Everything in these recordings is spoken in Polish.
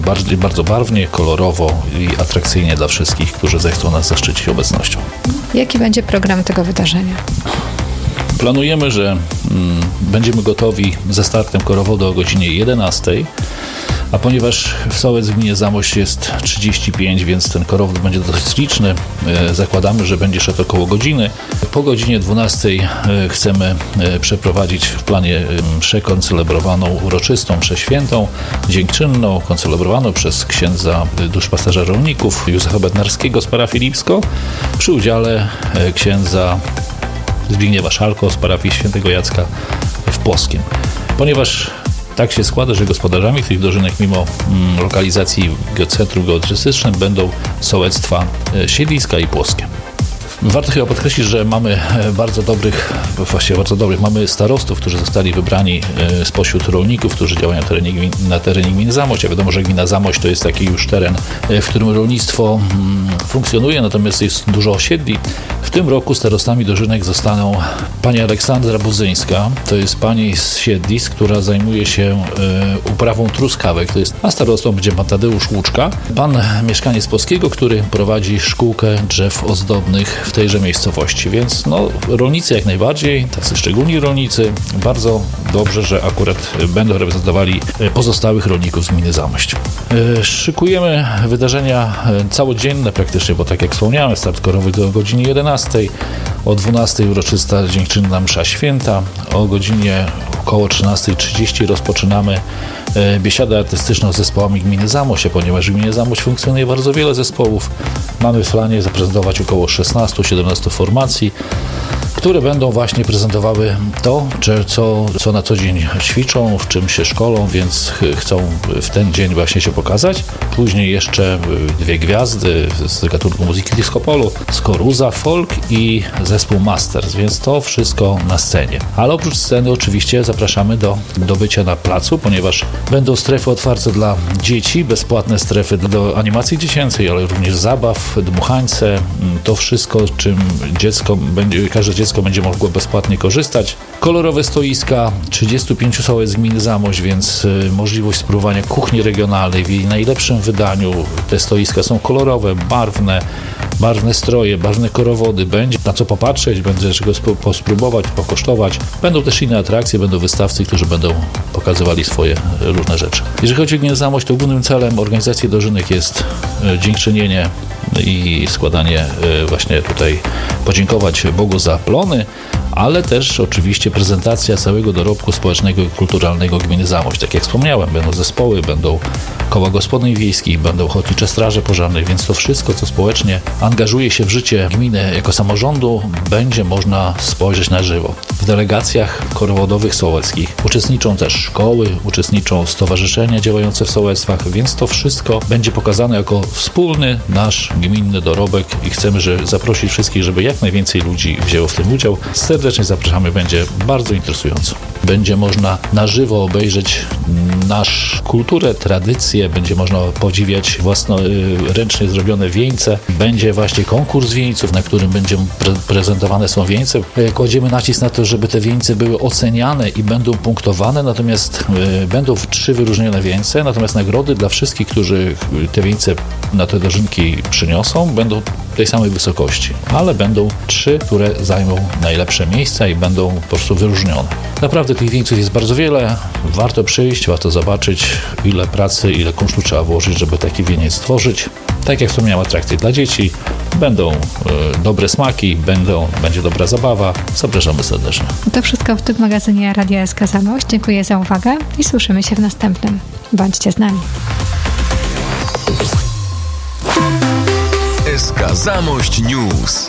bardzo barwnie, kolorowo i atrakcyjnie dla wszystkich, którzy zechcą nas zaszczycić obecnością. Jaki będzie program tego wydarzenia? Planujemy, że będziemy gotowi ze startem korowodu o godzinie 11, a ponieważ w Sołec w gminie Zamość jest 35, więc ten korowód będzie dosyć liczny, zakładamy, że będzie szedł około godziny. Po godzinie 12 chcemy przeprowadzić w planie mszę koncelebrowaną uroczystą, mszę świętą, dziękczynną, koncelebrowaną przez księdza duszpasterza rolników Józefa Bednarskiego z parafii Lipsko przy udziale księdza Zbigniewa Szalko z parafii Świętego Jacka w Płoskiem. Ponieważ tak się składa, że gospodarzami tych dożynek mimo lokalizacji centrum geodezycznym będą sołectwa Siedliska i Płoskie. Warto chyba podkreślić, że mamy bardzo dobrych, mamy starostów, którzy zostali wybrani spośród rolników, którzy działają na terenie gminy Zamość. A wiadomo, że gmina Zamość to jest taki już teren, w którym rolnictwo funkcjonuje, natomiast jest dużo osiedli. W tym roku starostami dożynek zostaną pani Aleksandra Budzyńska, to jest pani z Siedlisk, która zajmuje się uprawą truskawek, a starostą będzie pan Tadeusz Łuczka, pan mieszkaniec Płockiego, który prowadzi szkółkę drzew ozdobnych w tejże miejscowości, więc rolnicy jak najbardziej, tacy szczególni rolnicy, bardzo dobrze, że akurat będą reprezentowali pozostałych rolników z gminy Zamość. Szykujemy wydarzenia całodzienne praktycznie, bo tak jak wspomniałem, start korowy do godziny 11, o 12 uroczysta dziękczynna msza święta, o godzinie około 13:30 rozpoczynamy biesiadę artystyczną z zespołami gminy Zamość, ponieważ w gminie Zamość funkcjonuje bardzo wiele zespołów. Mamy w planie zaprezentować około 16-17 formacji, które będą właśnie prezentowały to, co na co dzień ćwiczą, w czym się szkolą, więc chcą w ten dzień właśnie się pokazać. Później jeszcze dwie gwiazdy z gatunku muzyki disco polo, Skoruza, folk i zespół Masters, więc to wszystko na scenie. Ale oprócz sceny oczywiście zapraszamy do bycia na placu, ponieważ będą strefy otwarte dla dzieci, bezpłatne strefy do animacji dziecięcej, ale również zabaw, dmuchańce, to wszystko, czym każde dziecko będzie mogło bezpłatnie korzystać. Kolorowe stoiska, 35 sołec gminy Zamość, więc możliwość spróbowania kuchni regionalnej w jej najlepszym wydaniu. Te stoiska są kolorowe, barwne stroje, barwne korowody, będzie na co popatrzeć, będzie czego spróbować, pokosztować. Będą też inne atrakcje, będą wystawcy, którzy będą pokazywali swoje różne rzeczy. Jeżeli chodzi o gminę Zamość, to głównym celem organizacji dożynek jest dziękczynienie i składanie właśnie tutaj, podziękować Bogu za plony, ale też oczywiście prezentacja całego dorobku społecznego i kulturalnego gminy Zamość. Tak jak wspomniałem, będą zespoły, będą koła gospodyń wiejskich, będą ochotnicze straże pożarne, więc to wszystko, co społecznie angażuje się w życie gminy jako samorządu, będzie można spojrzeć na żywo. W delegacjach korowodowych sołeckich uczestniczą też szkoły, uczestniczą stowarzyszenia działające w sołectwach, więc to wszystko będzie pokazane jako wspólny nasz gminny dorobek i chcemy zaprosić wszystkich, żeby jak najwięcej ludzi wzięło w tym udział. Serdecznie zapraszamy, będzie bardzo interesująco. Będzie można na żywo obejrzeć naszą kulturę, tradycję, będzie można podziwiać własnoręcznie zrobione wieńce. Będzie właśnie konkurs wieńców, na którym będzie prezentowane są wieńce. Kładziemy nacisk na to, żeby te wieńce były oceniane i będą punktowane, natomiast będą 3 wyróżnione wieńce, natomiast nagrody dla wszystkich, którzy te wieńce na te dożynki przyniosą, będą tej samej wysokości, ale będą 3, które zajmą najlepsze miejsca i będą po prostu wyróżnione. Naprawdę tych wieńców jest bardzo wiele, warto przyjść, warto zobaczyć, ile pracy, ile kunsztu trzeba włożyć, żeby taki wieniec stworzyć. Tak jak wspomniałem, atrakcje dla dzieci, będą dobre smaki, będzie dobra zabawa. Zapraszamy serdecznie. To wszystko w tym magazynie Radia SK Zamość. Dziękuję za uwagę i słyszymy się w następnym. Bądźcie z nami. SK Zamość News.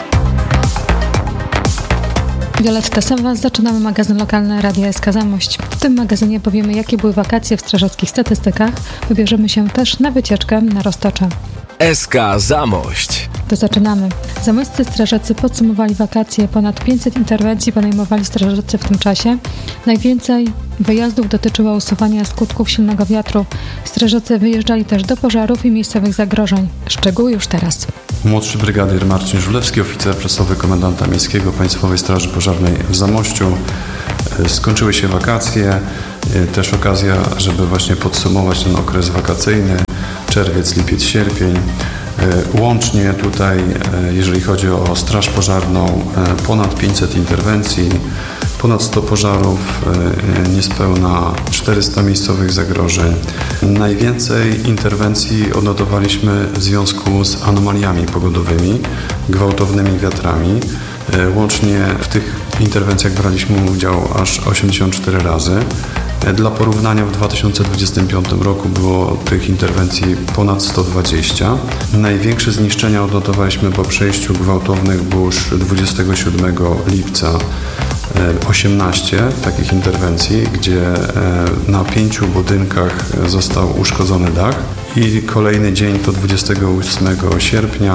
Violetta Sewa, zaczynamy magazyn lokalny Radia SK Zamość. W tym magazynie powiemy, jakie były wakacje w strażackich statystykach. Wybierzemy się też na wycieczkę na Roztocze. SK Zamość. To zaczynamy. Zamośscy strażacy podsumowali wakacje. Ponad 500 interwencji podejmowali strażacy w tym czasie. Najwięcej wyjazdów dotyczyło usuwania skutków silnego wiatru. Strażacy wyjeżdżali też do pożarów i miejscowych zagrożeń. Szczegóły już teraz. Młodszy brygadier Marcin Żulewski, oficer prasowy komendanta miejskiego Państwowej Straży Pożarnej w Zamościu. Skończyły się wakacje. Też okazja, żeby właśnie podsumować ten okres wakacyjny. czerwiec, lipiec, sierpień. Łącznie tutaj, jeżeli chodzi o Straż Pożarną, ponad 500 interwencji, ponad 100 pożarów, niespełna 400 miejscowych zagrożeń. Najwięcej interwencji odnotowaliśmy w związku z anomaliami pogodowymi, gwałtownymi wiatrami. Łącznie w tych interwencjach braliśmy udział aż 84 razy. Dla porównania w 2025 roku było tych interwencji ponad 120. Największe zniszczenia odnotowaliśmy po przejściu gwałtownych burz 27 lipca. 18 takich interwencji, gdzie na 5 budynkach został uszkodzony dach i kolejny dzień to 28 sierpnia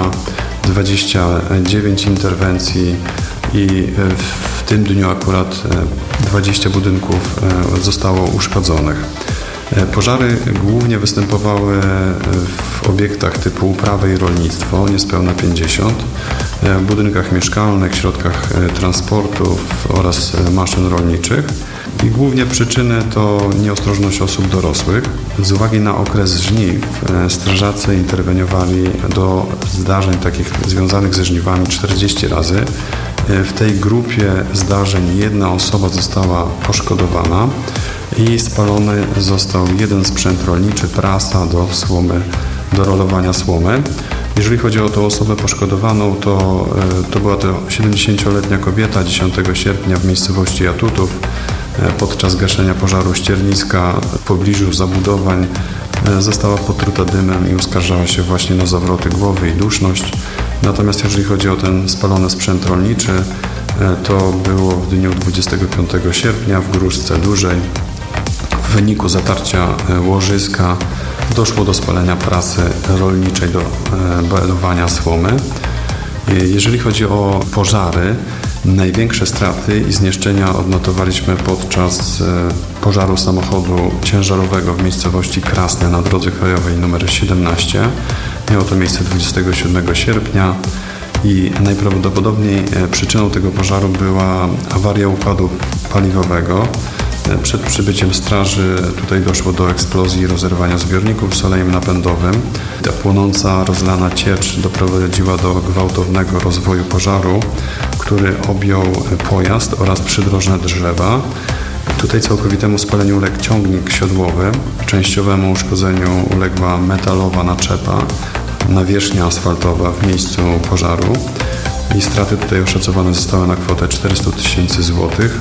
29 interwencji i w tym dniu akurat 20 budynków zostało uszkodzonych. Pożary głównie występowały w obiektach typu uprawy i rolnictwo, niespełna 50, w budynkach mieszkalnych, środkach transportu oraz maszyn rolniczych. I głównie przyczyny to nieostrożność osób dorosłych. Z uwagi na okres żniw strażacy interweniowali do zdarzeń takich związanych ze żniwami 40 razy. W tej grupie zdarzeń jedna osoba została poszkodowana i spalony został jeden sprzęt rolniczy, prasa do słomy, do rolowania słomy. Jeżeli chodzi o tą osobę poszkodowaną, to była to 70-letnia kobieta 10 sierpnia w miejscowości Jatutów. Podczas gaszenia pożaru ścierniska w pobliżu zabudowań została potruta dymem i uskarżała się właśnie na zawroty głowy i duszność. Natomiast jeżeli chodzi o ten spalony sprzęt rolniczy, to było w dniu 25 sierpnia w Gruszce Dużej. W wyniku zatarcia łożyska doszło do spalenia prasy rolniczej do belowania słomy. Jeżeli chodzi o pożary, największe straty i zniszczenia odnotowaliśmy podczas pożaru samochodu ciężarowego w miejscowości Krasne na drodze krajowej nr 17. Miało to miejsce 27 sierpnia i najprawdopodobniej przyczyną tego pożaru była awaria układu paliwowego. Przed przybyciem straży tutaj doszło do eksplozji i rozerwania zbiorników z olejem napędowym. Ta płonąca, rozlana ciecz doprowadziła do gwałtownego rozwoju pożaru, który objął pojazd oraz przydrożne drzewa. Tutaj całkowitemu spaleniu uległ ciągnik siodłowy, częściowemu uszkodzeniu uległa metalowa naczepa, nawierzchnia asfaltowa w miejscu pożaru i straty tutaj oszacowane zostały na kwotę 400 000 złotych.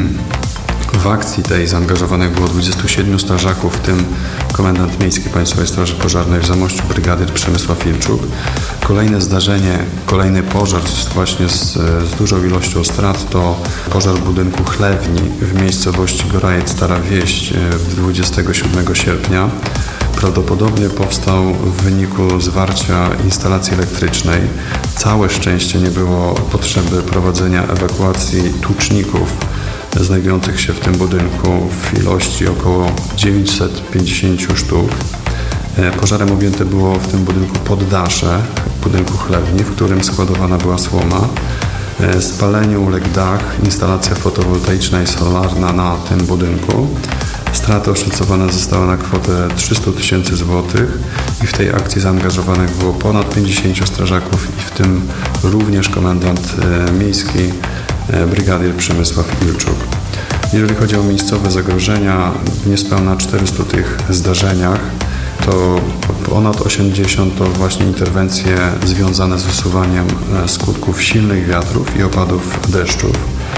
W akcji tej zaangażowanych było 27 strażaków, w tym komendant miejski Państwowej Straży Pożarnej w Zamościu brygadyr Przemysław Ilczuk. Kolejne zdarzenie, kolejny pożar właśnie z dużą ilością strat to pożar budynku chlewni w miejscowości Gorajec Stara Wieś 27 sierpnia. Prawdopodobnie powstał w wyniku zwarcia instalacji elektrycznej. Całe szczęście nie było potrzeby prowadzenia ewakuacji tuczników znajdujących się w tym budynku w ilości około 950 sztuk. Pożarem objęte było w tym budynku poddasze budynku chlewni, w którym składowana była słoma. Spaleniu uległ dach, instalacja fotowoltaiczna i solarna na tym budynku. Straty oszacowane zostały na kwotę 300 000 złotych i w tej akcji zaangażowanych było ponad 50 strażaków i w tym również komendant miejski brygadier Przemysław Ilczuk. Jeżeli chodzi o miejscowe zagrożenia, w niespełna 400 tych zdarzeniach to ponad 80 to właśnie interwencje związane z usuwaniem skutków silnych wiatrów i opadów deszczów.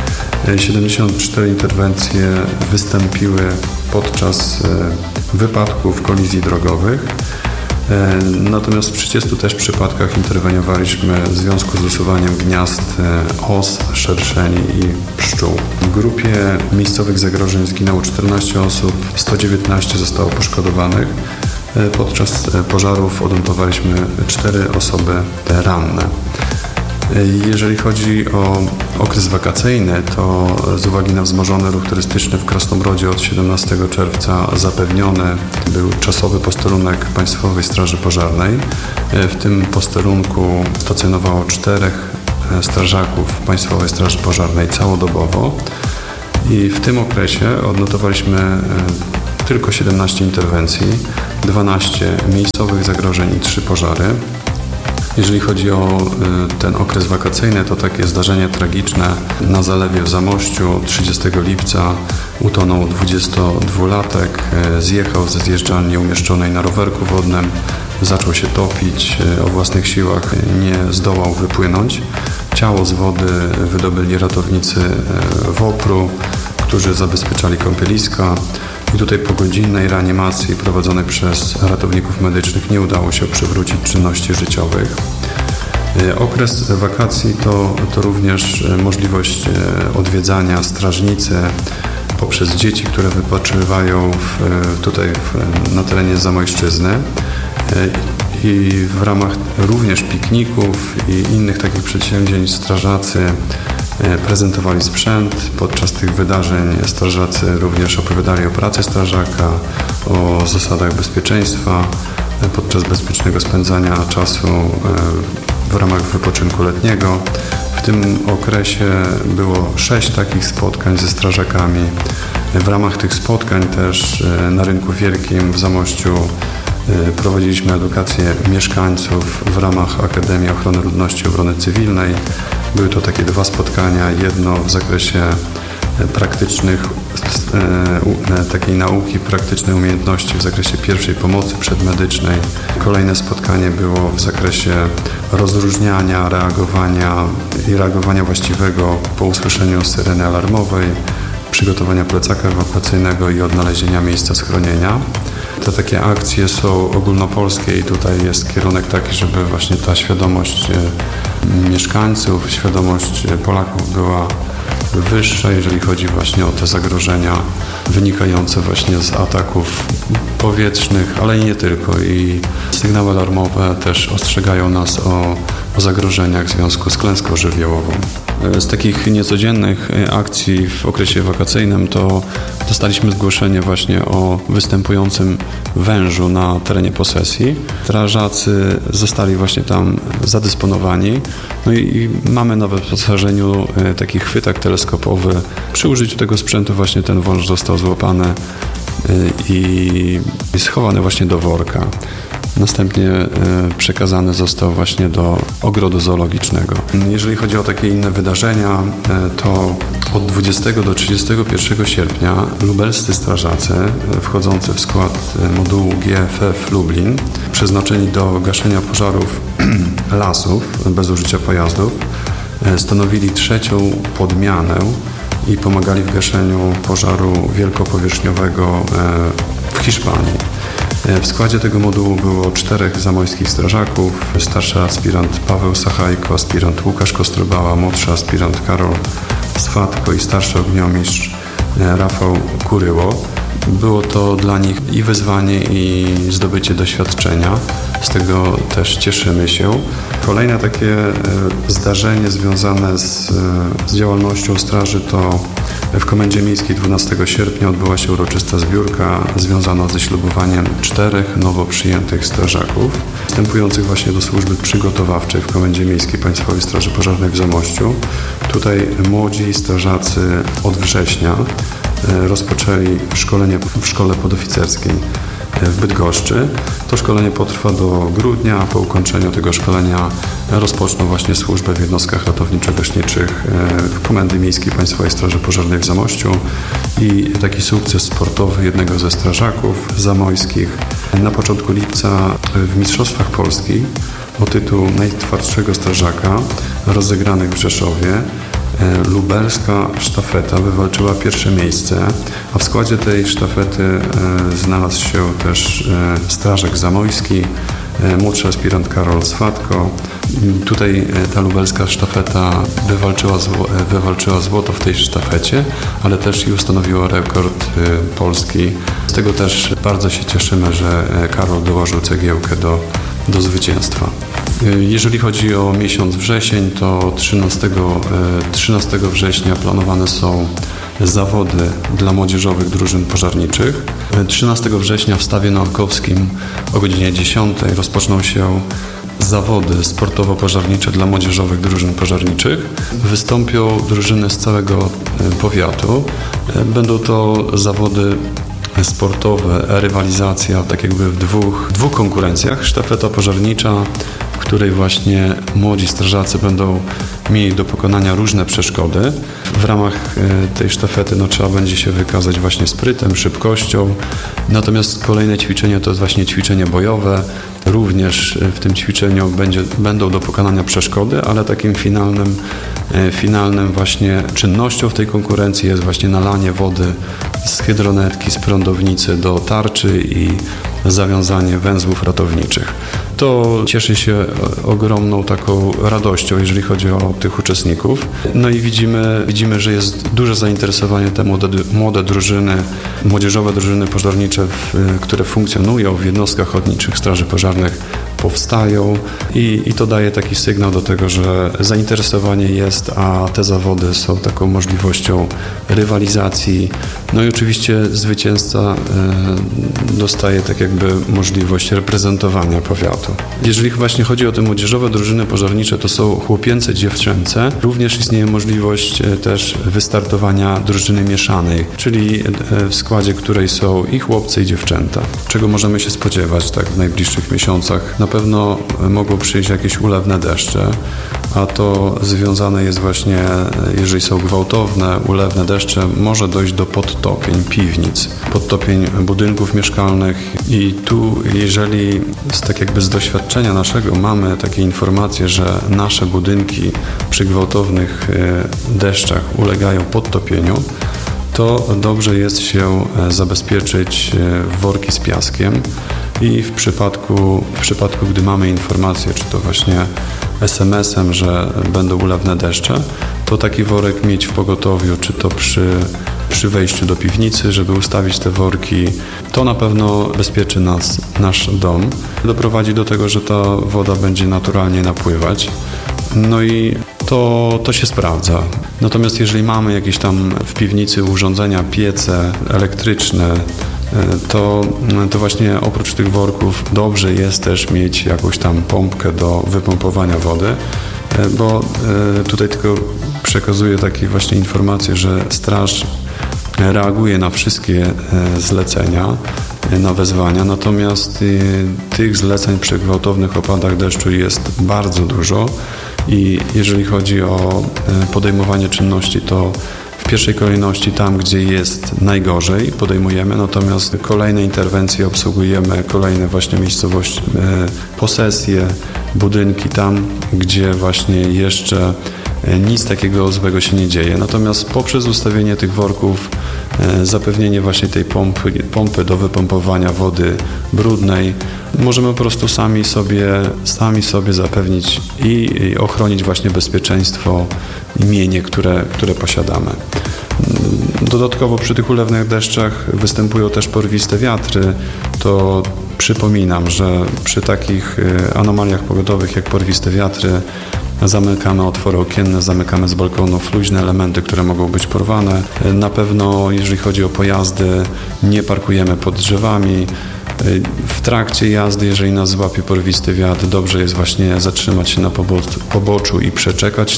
74 interwencje wystąpiły podczas wypadków, kolizji drogowych. Natomiast w 30 też przypadkach interweniowaliśmy w związku z usuwaniem gniazd os, szerszeni i pszczół. W grupie miejscowych zagrożeń zginęło 14 osób, 119 zostało poszkodowanych. Podczas pożarów odnotowaliśmy 4 osoby ranne. Jeżeli chodzi o okres wakacyjny, to z uwagi na wzmożony ruch turystyczny w Krasnobrodzie od 17 czerwca zapewniony był czasowy posterunek Państwowej Straży Pożarnej. W tym posterunku stacjonowało 4 strażaków Państwowej Straży Pożarnej całodobowo i w tym okresie odnotowaliśmy tylko 17 interwencji, 12 miejscowych zagrożeń i 3 pożary. Jeżeli chodzi o ten okres wakacyjny, to takie zdarzenie tragiczne na zalewie w Zamościu 30 lipca utonął 22-latek, zjechał ze zjeżdżalni umieszczonej na rowerku wodnym, zaczął się topić, o własnych siłach nie zdołał wypłynąć. Ciało z wody wydobyli ratownicy WOPR-u, którzy zabezpieczali kąpieliska. I tutaj po godzinnej reanimacji prowadzonej przez ratowników medycznych nie udało się przywrócić czynności życiowych. Okres wakacji to również możliwość odwiedzania strażnicy poprzez dzieci, które wypoczywają na terenie Zamojszczyzny. I w ramach również pikników i innych takich przedsięwzięć strażacy prezentowali sprzęt. Podczas tych wydarzeń strażacy również opowiadali o pracy strażaka, o zasadach bezpieczeństwa podczas bezpiecznego spędzania czasu w ramach wypoczynku letniego. W tym okresie było 6 takich spotkań ze strażakami. W ramach tych spotkań też na Rynku Wielkim w Zamościu prowadziliśmy edukację mieszkańców w ramach Akademii Ochrony Ludności i Obrony Cywilnej. Były to takie 2 spotkania, jedno w zakresie praktycznych, takiej nauki, praktycznej umiejętności w zakresie pierwszej pomocy przedmedycznej. Kolejne spotkanie było w zakresie rozróżniania, reagowania właściwego po usłyszeniu syreny alarmowej, przygotowania plecaka ewakuacyjnego i odnalezienia miejsca schronienia. Te takie akcje są ogólnopolskie i tutaj jest kierunek taki, żeby właśnie ta świadomość mieszkańców, świadomość Polaków była wyższa, jeżeli chodzi właśnie o te zagrożenia wynikające właśnie z ataków powietrznych, ale i nie tylko. I sygnały alarmowe też ostrzegają nas o zagrożeniach w związku z klęską żywiołową. Z takich niecodziennych akcji w okresie wakacyjnym to dostaliśmy zgłoszenie właśnie o występującym wężu na terenie posesji. Strażacy zostali właśnie tam zadysponowani. No i mamy na wyposażeniu taki chwytak teleskopowy. Przy użyciu tego sprzętu właśnie ten wąż został złapany i schowany właśnie do worka. Następnie przekazany został właśnie do ogrodu zoologicznego. Jeżeli chodzi o takie inne wydarzenia, to od 20 do 31 sierpnia lubelscy strażacy wchodzący w skład modułu GFF Lublin, przeznaczeni do gaszenia pożarów lasów bez użycia pojazdów, stanowili 3. podmianę i pomagali w gaszeniu pożaru wielkopowierzchniowego w Hiszpanii. W składzie tego modułu było 4 zamojskich strażaków, starszy aspirant Paweł Sachajko, aspirant Łukasz Kostrobała, młodszy aspirant Karol Swatko i starszy ogniomistrz Rafał Kuryło. Było to dla nich i wyzwanie, i zdobycie doświadczenia. Z tego też cieszymy się. Kolejne takie zdarzenie związane z działalnością straży to w Komendzie Miejskiej 12 sierpnia odbyła się uroczysta zbiórka związana ze ślubowaniem 4 nowo przyjętych strażaków wstępujących właśnie do służby przygotowawczej w Komendzie Miejskiej Państwowej Straży Pożarnej w Zamościu. Tutaj młodzi strażacy od września rozpoczęli szkolenie w szkole podoficerskiej w Bydgoszczy. To szkolenie potrwa do grudnia, a po ukończeniu tego szkolenia rozpoczną właśnie służbę w jednostkach ratowniczo-gaśniczych Komendy Miejskiej Państwowej Straży Pożarnej w Zamościu i taki sukces sportowy jednego ze strażaków zamojskich na początku lipca w Mistrzostwach Polski o tytuł najtwardszego strażaka rozegranych w Rzeszowie. Lubelska sztafeta wywalczyła 1. miejsce, a w składzie tej sztafety znalazł się też strażak zamojski, młodszy aspirant Karol Swatko. Tutaj ta lubelska sztafeta wywalczyła złoto w tej sztafecie, ale też i ustanowiła rekord Polski. Z tego też bardzo się cieszymy, że Karol dołożył cegiełkę do zwycięstwa. Jeżeli chodzi o miesiąc wrzesień, to 13 września planowane są zawody dla młodzieżowych drużyn pożarniczych. 13 września w Stawie Nałkowskim o godzinie 10 rozpoczną się zawody sportowo-pożarnicze dla młodzieżowych drużyn pożarniczych. Wystąpią drużyny z całego powiatu. Będą to zawody sportowe, rywalizacja, tak jakby w dwóch konkurencjach. Sztafeta pożarnicza, w której właśnie młodzi strażacy będą mieli do pokonania różne przeszkody. W ramach tej sztafety trzeba będzie się wykazać właśnie sprytem, szybkością. Natomiast kolejne ćwiczenie to jest właśnie ćwiczenie bojowe. Również w tym ćwiczeniu będą do pokonania przeszkody, ale takim finalnym właśnie czynnością w tej konkurencji jest właśnie nalanie wody z hydronetki, z prądownicy do tarczy i zawiązanie węzłów ratowniczych. To cieszy się ogromną taką radością, jeżeli chodzi o tych uczestników. No i widzimy, że jest duże zainteresowanie te młode drużyny, młodzieżowe drużyny pożarnicze, które funkcjonują w jednostkach ochotniczych straży pożarnych, powstają i to daje taki sygnał do tego, że zainteresowanie jest, a te zawody są taką możliwością rywalizacji. No i oczywiście zwycięzca dostaje tak jakby możliwość reprezentowania powiatu. Jeżeli właśnie chodzi o te młodzieżowe drużyny pożarnicze, to są chłopięce, dziewczęce. Również istnieje możliwość też wystartowania drużyny mieszanej, czyli w składzie której są i chłopcy, i dziewczęta. Czego możemy się spodziewać tak w najbliższych miesiącach? Na pewno mogą przyjść jakieś ulewne deszcze, a to związane jest właśnie, jeżeli są gwałtowne, ulewne deszcze, może dojść do podtopień piwnic, podtopień budynków mieszkalnych i tu, jeżeli tak jakby z doświadczenia naszego mamy takie informacje, że nasze budynki przy gwałtownych deszczach ulegają podtopieniu, to dobrze jest się zabezpieczyć w worki z piaskiem i w przypadku, gdy mamy informację, czy to właśnie SMS-em, że będą ulewne deszcze, to taki worek mieć w pogotowiu, czy to przy wejściu do piwnicy, żeby ustawić te worki. To na pewno bezpieczy nasz dom. Doprowadzi do tego, że ta woda będzie naturalnie napływać. No i to się sprawdza. Natomiast jeżeli mamy jakieś tam w piwnicy urządzenia, piece elektryczne, to właśnie oprócz tych worków dobrze jest też mieć jakąś tam pompkę do wypompowania wody, bo tutaj tylko przekazuję takie właśnie informacje, że straż reaguje na wszystkie zlecenia, na wezwania, natomiast tych zleceń przy gwałtownych opadach deszczu jest bardzo dużo i jeżeli chodzi o podejmowanie czynności, to w pierwszej kolejności tam, gdzie jest najgorzej, podejmujemy, natomiast kolejne interwencje obsługujemy, kolejne właśnie miejscowości, posesje, budynki tam, gdzie właśnie jeszcze nic takiego złego się nie dzieje. Natomiast poprzez ustawienie tych worków, zapewnienie właśnie tej pompy do wypompowania wody brudnej, możemy po prostu sami sobie zapewnić i ochronić właśnie bezpieczeństwo i mienie, które posiadamy. Dodatkowo przy tych ulewnych deszczach występują też porwiste wiatry. To przypominam, że przy takich anomaliach pogodowych jak porwiste wiatry zamykamy otwory okienne, zamykamy z balkonów luźne elementy, które mogą być porwane. Na pewno, jeżeli chodzi o pojazdy, nie parkujemy pod drzewami. W trakcie jazdy, jeżeli nas złapie porwisty wiatr, dobrze jest właśnie zatrzymać się na poboczu i przeczekać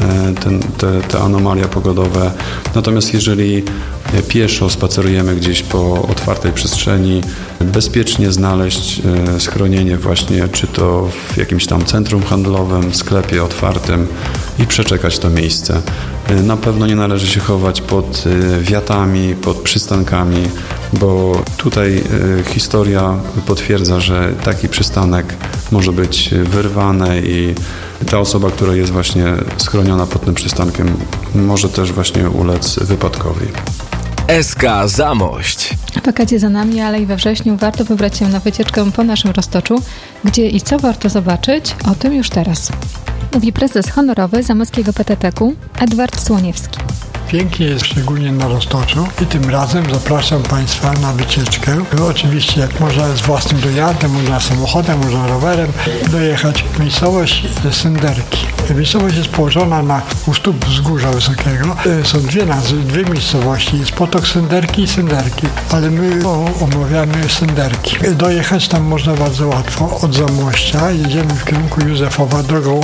te anomalia pogodowe. Natomiast jeżeli pieszo spacerujemy gdzieś po otwartej przestrzeni, bezpiecznie znaleźć schronienie właśnie, czy to w jakimś tam centrum handlowym, sklepie otwartym i przeczekać to miejsce. Na pewno nie należy się chować pod wiatami, pod przystankami, bo tutaj historia potwierdza, że taki przystanek może być wyrwany i ta osoba, która jest właśnie schroniona pod tym przystankiem, może też właśnie ulec wypadkowi. SK Zamość. Wakacje za nami, ale i we wrześniu warto wybrać się na wycieczkę po naszym Roztoczu. Gdzie i co warto zobaczyć? O tym już teraz. Mówi prezes honorowy Zamojskiego PTT-ku Edward Słoniewski. Pięknie jest szczególnie na Roztoczu i tym razem zapraszam Państwa na wycieczkę. Oczywiście można z własnym dojazdem, można samochodem, można rowerem dojechać w miejscowość Sęderki. Miejscowość jest położona u stóp wzgórza wysokiego. Są dwie nazwy, dwie miejscowości. Jest Potok Sęderki i Sęderki, ale my omawiamy Sęderki. Dojechać tam można bardzo łatwo od Zamościa. Jedziemy w kierunku Józefowa drogą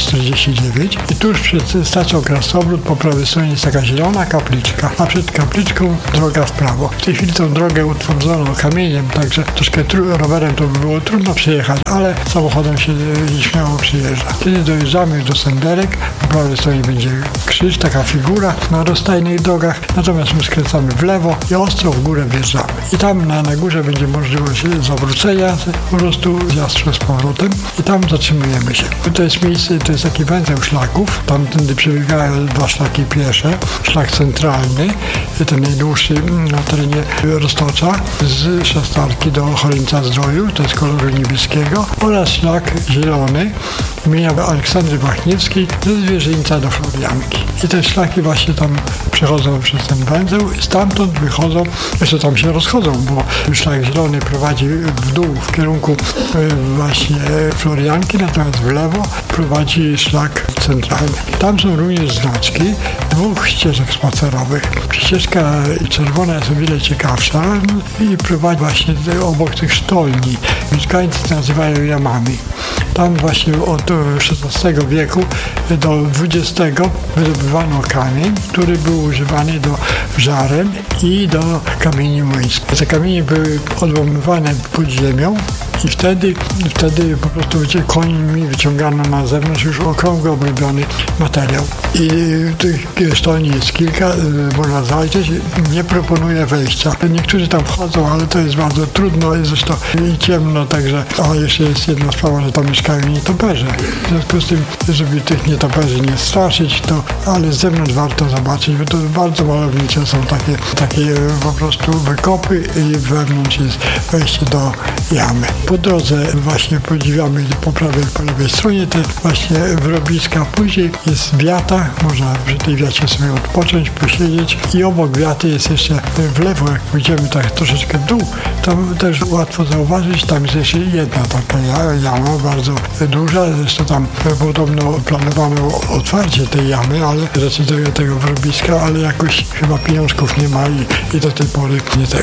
849 i tuż przed stacją Krasnobród po prawej stronie jest taka zielona kapliczka, a przed kapliczką droga w prawo. W tej chwili tą drogę utwardzono kamieniem, także troszkę rowerem to by było trudno przejechać, ale samochodem się śmiało przyjeżdża. Kiedy dojeżdżamy do Sęderek, po prawej stronie będzie krzyż, taka figura na rozstajnych drogach, natomiast my skręcamy w lewo i ostro w górę wjeżdżamy. I tam na górze będzie możliwość zawrócenia, po prostu zjazd z powrotem i tam zatrzymujemy się. To jest miejsce, to jest taki węzeł szlaków, tamtędy przebiegają dwa szlaki piesze, szlak centralny, ten najdłuższy na terenie Roztocza, z Szastarki do Choryńca-Zdroju, to jest koloru niebieskiego, oraz szlak zielony imienia Aleksandry Wachniewskiej ze Zwierzyńca do Florianki. I te szlaki właśnie tam przechodzą przez ten węzeł i stamtąd wychodzą, jeszcze tam się rozchodzą, bo szlak zielony prowadzi w dół w kierunku właśnie Florianki, natomiast w lewo prowadzi szlak centralny. Tam są również znaczki dwóch ścieżek spacerowych. Ścieżka czerwona jest o wiele ciekawsza i prowadzi właśnie obok tych sztolni. Mieszkańcy nazywają jamami. Tam właśnie od XVI wieku do XX wydobywano kamień, który był używany do żaren i do kamieni młyńskich. Te kamienie były odłamywane pod ziemią i wtedy po prostu końmi wyciągano na zewnątrz już okrągły, obrobiony materiał. I tych sztolni jest kilka, można zajrzeć. Nie proponuję wejścia. Niektórzy tam wchodzą, ale to jest bardzo trudno, jest zresztą i ciemno, także, a jeszcze jest jedna sprawa, że tam mieszkają nietoperze. W związku z tym, żeby tych nietoperzy nie straszyć, ale z zewnątrz warto zobaczyć, bo to bardzo malownicze są takie po prostu wykopy i wewnątrz jest wejście do jamy. Po drodze właśnie podziwiamy po lewej stronie te właśnie wyrobiska. Później jest wiata, można przy tej wiacie sobie odpocząć, posiedzieć i obok wiaty jest jeszcze w lewo, jak pójdziemy tak troszeczkę w dół, tam też łatwo zauważyć, tam jest jeszcze jedna taka jama, bardzo duża, zresztą tam podobno planowano otwarcie tej jamy, ale decydują tego wyrobiska, ale jakoś chyba pieniążków nie ma i do tej pory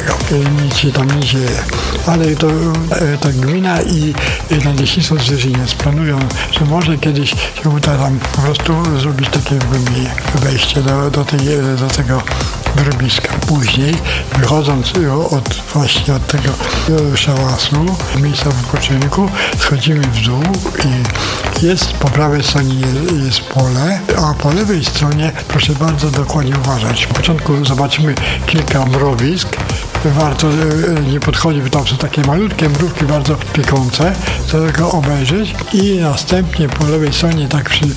nic się tam nie dzieje. Ale to ta gmina i Nadleśnictwo Zwierzyniec planują, że może kiedyś się uda tam po prostu zrobić takie wejście do tego wyrobiska. Później, wychodząc właśnie od tego szałasu, miejsca wypoczynku, schodzimy w dół i jest po prawej stronie jest pole, a po lewej stronie proszę bardzo dokładnie uważać. W początku zobaczymy kilka mrowisk. Warto nie podchodzić, bo tam są takie malutkie mrówki, bardzo piekące, chcę tego obejrzeć i następnie po lewej stronie, tak przy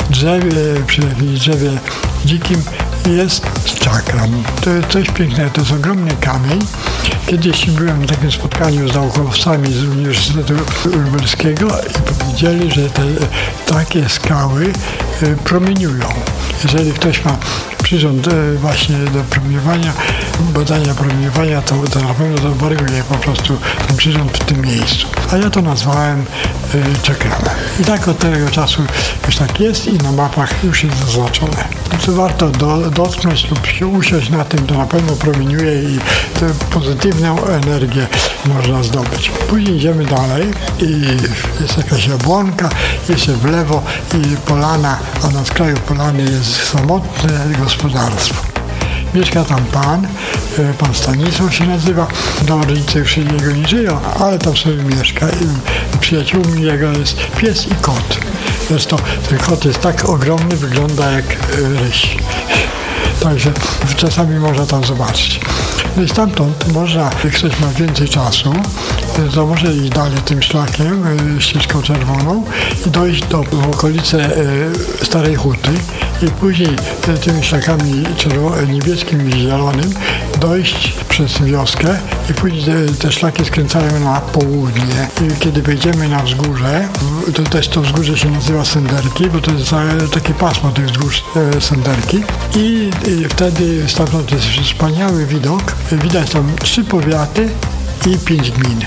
jakimś drzewie dzikim jest czakram. To jest coś pięknego, to jest ogromny kamień. Kiedyś byłem na takim spotkaniu z naukowcami z Uniwersytetu Lubelskiego i powiedzieli, że takie skały promieniują. Jeżeli ktoś ma przyrząd właśnie do promieniowania, badania promieniowania, to na pewno to wariuje po prostu ten przyrząd w tym miejscu. A ja to nazwałem czakramem. I tak od tego czasu już tak jest i na mapach już jest zaznaczone. To warto dotknąć lub się usiąść na tym, to na pewno promieniuje i tę pozytywną energię można zdobyć. Później idziemy dalej i jest jakaś jabłonka, jeszcze w lewo i polana, a na skraju polany jest samotne gospodarstwo. Mieszka tam pan Stanisław się nazywa, rodzice już jego nie żyją, ale tam sobie mieszka i przyjaciółmi jego jest pies i kot. Zresztą ten kot jest tak ogromny, wygląda jak ryś. Także czasami można tam zobaczyć. No i stamtąd można, jak ktoś ma więcej czasu, to może iść dalej tym szlakiem, ścieżką czerwoną i dojść do okolicy Starej Huty i później tymi szlakami niebieskim i zielonym dojść przez wioskę i później te szlaki skręcają na południe. I kiedy wejdziemy na wzgórze, to też to wzgórze się nazywa Sęderki, bo to jest takie pasmo tych wzgórz Sęderki i wtedy stamtąd jest wspaniały widok. Widać tam 3 powiaty i 5 gmin.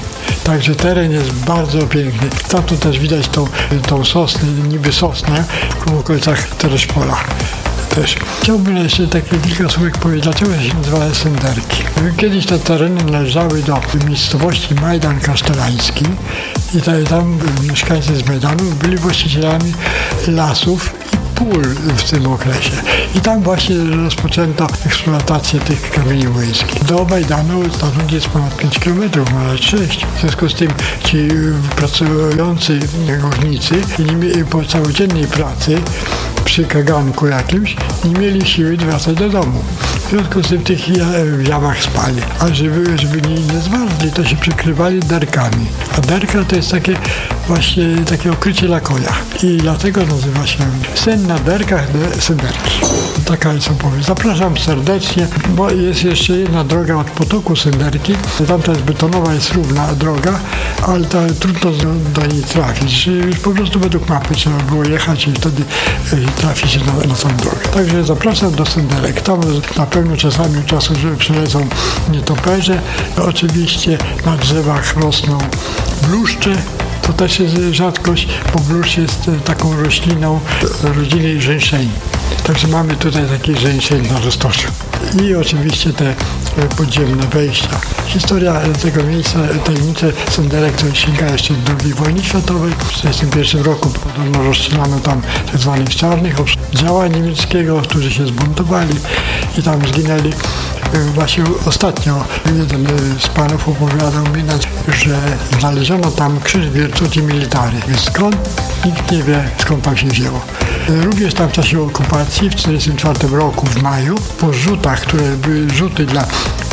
Także teren jest bardzo piękny. Tam tu też widać tą sosnę, niby sosnę w okolicach Terespola. Też. Chciałbym jeszcze takie kilka słówek powiedzieć, dlaczego się nazywa Senderki. Kiedyś te tereny należały do miejscowości Majdan Kasztelański i tam mieszkańcy z Majdanu byli właścicielami lasów i pól w tym okresie. I tam właśnie rozpoczęto eksploatację tych kamieni łyńskich. Do Majdanu stąd jest ponad 5 km, może 6. W związku z tym ci pracujący górnicy po całodziennej pracy przy kaganku jakimś nie mieli siły wracać do domu. W związku z tym w tych jamach spali. A żeby nie zmarzli, to się przykrywali derkami. A derka to jest takie okrycie dla konia. I dlatego nazywa się sen na derkach Senderki. Taka jest opowieść. Zapraszam serdecznie, bo jest jeszcze jedna droga od potoku Senderki. Tamta jest betonowa, jest równa droga, ale trudno do niej trafić. Po prostu według mapy trzeba było jechać i wtedy trafi się na tą drogę. Także zapraszam do Senderek. Tam na pewno czasami od czasu, że przylecą nietoperze. Oczywiście na drzewach rosną bluszcze. To też jest rzadkość, bo bluszcz jest taką rośliną rodziny żeńszeni. Także mamy tutaj taki żeńszeń na roztoczu. I oczywiście te podziemne wejścia. Historia tego miejsca, tajemnice Senderek, to sięga jeszcze do II wojny światowej. W 1941 roku podobno rozstrzelano tam tzw. czarnych działa niemieckiego, którzy się zbuntowali i tam zginęli. Właśnie ostatnio jeden z panów opowiadał mi, że znaleziono tam krzyż Virtuti Militari. Więc skąd? Nikt nie wie, skąd tam się wzięło. Również tam w czasie okupacji, w 1944 roku w maju, po rzutach, które były rzuty dla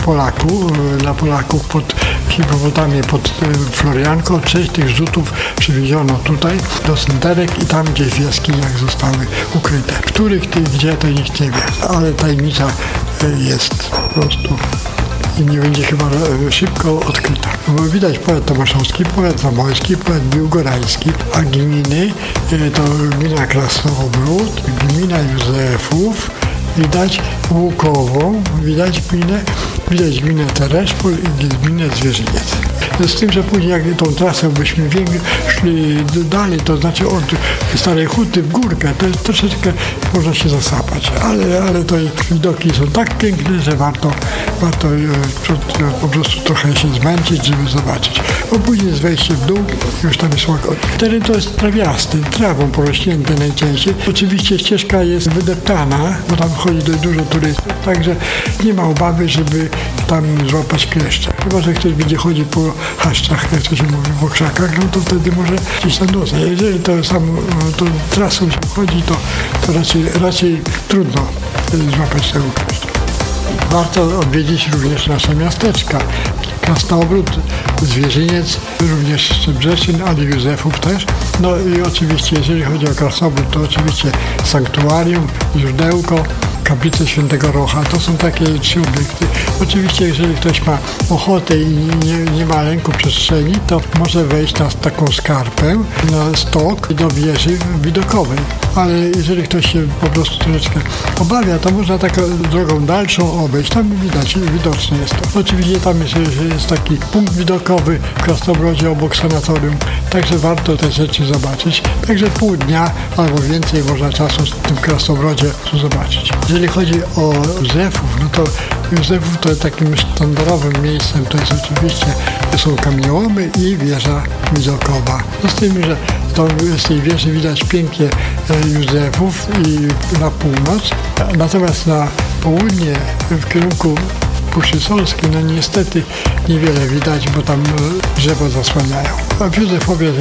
Polaków pod hipopotamię, pod Florianką, część tych rzutów przywieziono tutaj do Senderek i tam gdzieś w jaskiniach zostały ukryte. Których gdzie, to nikt nie wie, ale tajemnica jest po prostu i nie będzie chyba szybko odkryta. Bo widać powiat tomaszowski, powiat zamojski, powiat biłgorański, a gminy to gmina Krasnobród, gmina Józefów, widać Łukową, widać gminę Terespol i gminę Zwierzyniec. Z tym, że później jak tą trasę byśmy szli dalej, to znaczy od Starej Huty w górkę, to jest troszeczkę można się zasapać, ale to widoki są tak piękne, że warto po prostu trochę się zmęczyć, żeby zobaczyć. Bo później jest wejście w dół, już tam jest łagodnie. Teren to jest trawiasty, trawą porośnięty najczęściej. Oczywiście ścieżka jest wydeptana, bo tam chodzi dużo turystów, także nie ma obawy, żeby tam złapać kleszcze. Chyba że ktoś będzie chodzić po chaszczach, jak to się mówi, po krzakach, no to wtedy może gdzieś tam dostać. Jeżeli to trasą się chodzi, to raczej trudno złapać tego kleszcza. Warto odwiedzić również nasze miasteczka. Krasnobród, Zwierzyniec, również Szczebrzeszyn, ale Józefów też. No i oczywiście, jeżeli chodzi o Krasnobród, to oczywiście sanktuarium, źródełko, kaplice Świętego Rocha. To są takie 3 obiekty. Oczywiście, jeżeli ktoś ma ochotę i nie ma lęku przestrzeni, to może wejść na taką skarpę, na stok do wieży widokowej. Ale jeżeli ktoś się po prostu troszeczkę obawia, to można taką drogą dalszą obejść. Tam widoczne jest to. Oczywiście tam jest taki punkt widokowy w Krasnobrodzie obok sanatorium, także warto te rzeczy zobaczyć. Także pół dnia albo więcej można czasu w tym Krasnobrodzie zobaczyć. Jeżeli chodzi o Józefów, no to Józefów to takim sztandarowym miejscem to jest oczywiście są kamieniołomy i wieża widokowa. No z tym, że z tej wieży widać pięknie Józefów i na północ, natomiast na południe w kierunku Puszczy Solskiej, no niestety niewiele widać, bo tam drzewo zasłaniają. A w Józefowie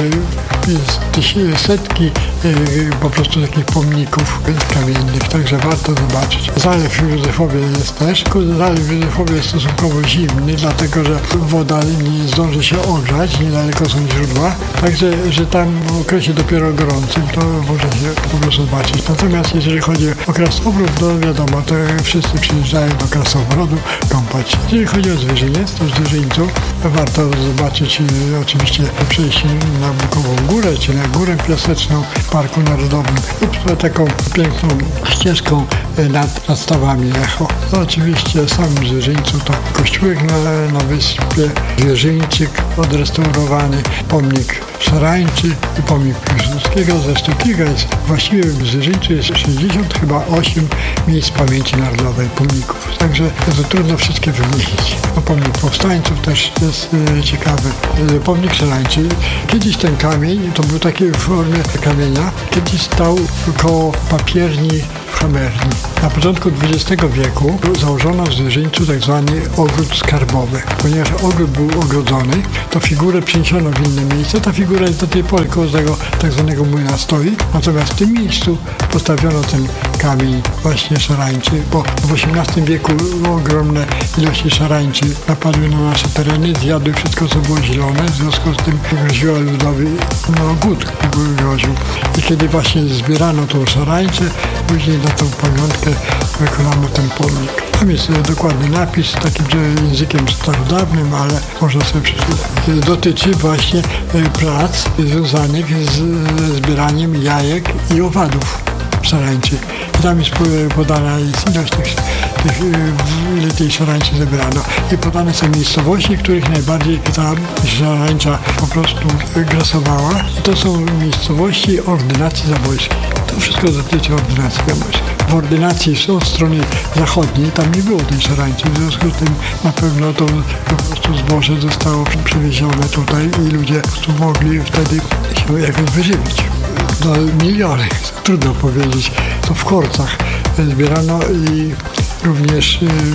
jest setki po prostu takich pomników kamiennych, także warto zobaczyć. Zalew w Józefowie jest też. Zalew w Józefowie jest stosunkowo zimny, dlatego że woda nie zdąży się ogrzać, niedaleko są źródła, także że tam w okresie dopiero gorącym to można się po prostu zobaczyć. Natomiast jeżeli chodzi o Krasnobród, to wiadomo, to wszyscy przyjeżdżają do Krasnobrodu kąpać. Jeżeli chodzi o Zwierzyniec, to w Zwierzyńcu warto zobaczyć oczywiście przejść na Bukową Górę, czy na Górę Piaseczną w Parku Narodowym lub taką piękną ścieżką nad stawami Echo. No, oczywiście sam w Zwierzyńcu to kościółek na wyspie, zwierzyńczyk odrestaurowany, pomnik szarańczy, pomnik Piłsudskiego, zresztą kilka jest. Właściwie w Zwierzyńcu jest 68 miejsc pamięci narodowej, pomników. Także to trudno wszystkie wymienić. No, pomnik powstańców też jest ciekawy. Pomnik szarańczy. Kiedyś ten kamień, to był taki w formie kamienia, kiedyś stał koło papierni w Chamerni. Na początku XX wieku założono w Zwierzyńcu tak zwany ogród skarbowy. Ponieważ ogród był ogrodzony, to figurę przeniesiono w inne miejsce. Ta figura jest do tej pory koło tego tak zwanego młyna stoi. Natomiast w tym miejscu postawiono ten kamień właśnie szarańczy, bo w XVIII wieku ogromne ilości szarańczy napadły na nasze tereny, zjadły wszystko, co było zielone. W związku z tym groziła ludowi głód groził. I kiedy właśnie zbierano tą szarańczę, później na tą pamiątkę wykonano ten pomnik. Tam jest dokładny napis takim językiem starodawnym, ale można sobie przeczytać. Dotyczy właśnie prac związanych z zbieraniem jajek i owadów szarańczy. I tam jest podana ilość ile tej szarańczy zebrano. I podane są miejscowości, których najbardziej ta szarańcza po prostu grasowała. I to są miejscowości ordynacji zabojskiej. To wszystko dotyczy ordynacji zabojskiej. W ordynacji od strony zachodniej tam nie było tej szarańczy. W związku z tym na pewno to po prostu zboże zostało przewiezione tutaj i ludzie po prostu mogli wtedy się jakoś wyżywić. No, miliony, trudno powiedzieć. To w korcach zbierano i również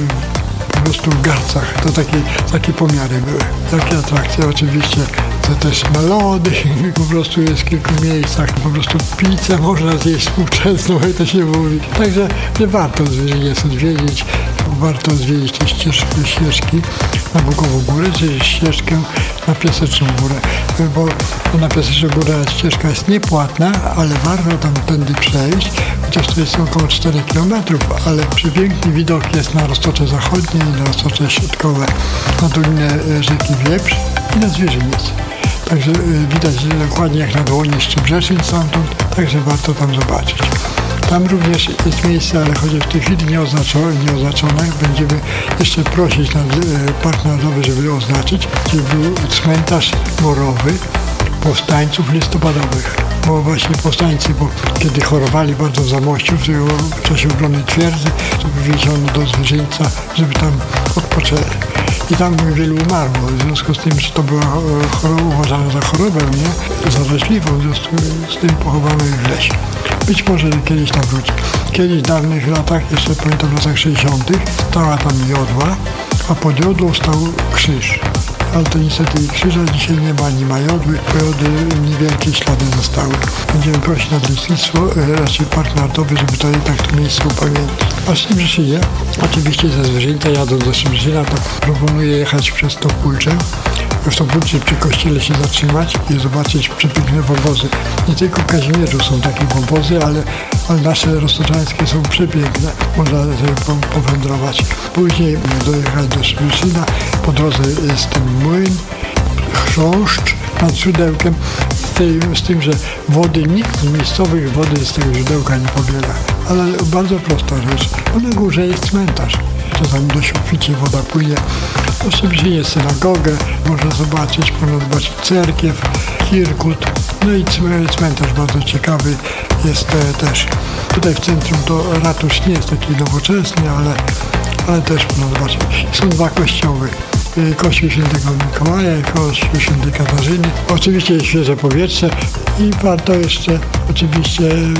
po prostu w garcach. To takie pomiary były. Takie atrakcje oczywiście. To też na lody, po prostu jest w kilku miejscach, po prostu pizzę można zjeść współczesną, jak to się mówi. Także warto Zwierzyniec odwiedzić, warto zwiedzić te ścieżki na Bugową Górę, czy ścieżkę na Piaseczną Górę, bo na Piaseczną Górę ścieżka jest niepłatna, ale warto tam tędy przejść, chociaż to jest około 4 km, ale przepiękny widok jest na Roztocze Zachodnie i na Roztocze Środkowe, na dolinę rzeki Wieprz i na Zwierzyniec. Także widać dokładnie jak na dłoni Szczebrzeszyn stamtąd, także warto tam zobaczyć. Tam również jest miejsce, ale chociaż w tej chwili nieoznaczone, będziemy jeszcze prosić Park Narodowy, żeby oznaczyć, gdzie był cmentarz morowy powstańców listopadowych. Bo właśnie powstańcy, kiedy chorowali bardzo w Zamościu, w czasie obrony twierdzy, to wywieziono do Zwierzyńca, żeby tam odpoczęli. I tam wielu umarło, w związku z tym, że to była uważana za chorobę, nie? Zaraźliwą, w związku z tym pochowano ich w lesie. Być może kiedyś tam wróci. Kiedyś w dawnych latach, jeszcze pamiętam w latach 60., stała tam jodła, a pod jodłą stał krzyż. Ale to niestety krzyża dzisiaj nie ma, nie ma jodły, po jody niewielkie ślady zostały. Będziemy prosić nadleśnictwo, raczej Park Narodowy, żeby to jednak to miejsce upamiętnić. A w Szczebrzeszynie, oczywiście ze Zwierzyńca jadąc do Szczebrzeszyna, to proponuję jechać przez Topólcze. W Topólce przy kościele się zatrzymać i zobaczyć przepiękne wąwozy. Nie tylko w Kazimierzu są takie wąwozy, ale nasze roztoczańskie są przepiękne. Można sobie powędrować. Później dojechać do Szczebrzeszyna. Po drodze jest ten młyn, chrząszcz nad źródełkiem. Z tym, że wody nikt z miejscowych wody z tego źródełka nie pobiera. Ale bardzo prosta rzecz. Bo na górze jest cmentarz. Czasami do świecie woda płynie. W Szczebrzeszynie jest synagogę, można zobaczyć cerkiew, Kirkut, no i cmentarz bardzo ciekawy jest też. Tutaj w centrum to ratusz nie jest taki nowoczesny, ale też można zobaczyć. Są dwa kościoły. Kościół Świętego Mikołaja i Kościół Świętej Katarzyny. Oczywiście jest świeże powietrze i warto jeszcze oczywiście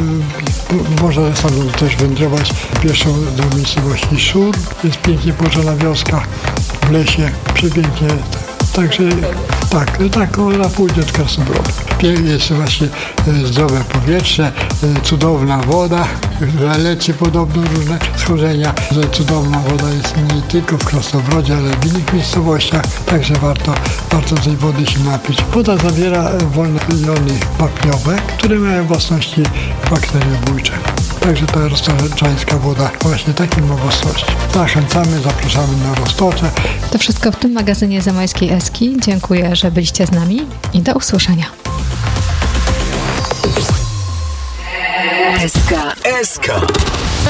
można stamtąd też wędrować pieszo do miejscowości Szur. Jest pięknie położona wioska w lesie, przepięknie. Także tak na południe od Krasnobrodu. Jest właśnie zdrowe powietrze, cudowna woda, leczy podobno różne schorzenia, że cudowna woda jest nie tylko w Krasnobrodzie, ale w innych miejscowościach, także warto tej wody się napić. Woda zawiera wolne jony wapniowe, które mają własności bakteriobójcze. Także ta roztoczańska woda właśnie takie ma własności. Zachęcamy, zapraszamy na Roztocze. To wszystko w tym magazynie Zamojskiej Eski. Dziękuję, że byliście z nami i do usłyszenia. SK.